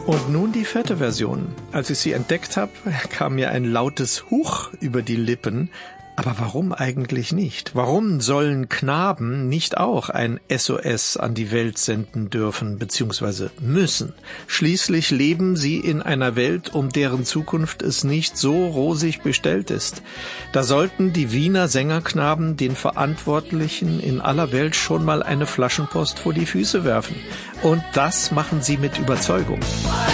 Und nun die 4. Version. Als ich sie entdeckt habe, kam mir ein lautes Huch über die Lippen. Aber warum eigentlich nicht? Warum sollen Knaben nicht auch ein SOS an die Welt senden dürfen bzw. müssen? Schließlich leben sie in einer Welt, um deren Zukunft es nicht so rosig bestellt ist. Da sollten die Wiener Sängerknaben den Verantwortlichen in aller Welt schon mal eine Flaschenpost vor die Füße werfen. Und das machen sie mit Überzeugung.